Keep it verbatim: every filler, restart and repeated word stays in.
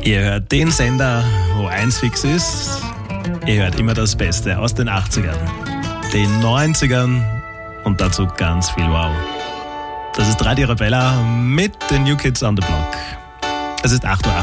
Ihr hört den Sender, wo eins fix ist. Ihr hört immer das Beste aus den achtzigern, den neunzigern und dazu ganz viel Wow. Das ist Radio Arabella mit den New Kids on the Block. Es ist acht Uhr